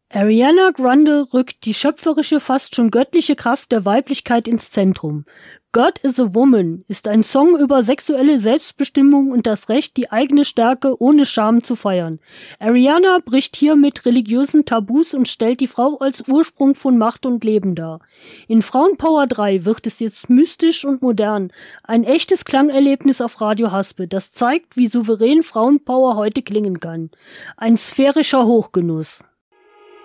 Ariana Grande rückt die schöpferische, fast schon göttliche Kraft der Weiblichkeit ins Zentrum. God is a Woman ist ein Song über sexuelle Selbstbestimmung und das Recht, die eigene Stärke ohne Scham zu feiern. Ariana bricht hier mit religiösen Tabus und stellt die Frau als Ursprung von Macht und Leben dar. In Frauenpower 3 wird es jetzt mystisch und modern. Ein echtes Klangerlebnis auf Radio Haspe, das zeigt, wie souverän Frauenpower heute klingen kann. Ein sphärischer Hochgenuss.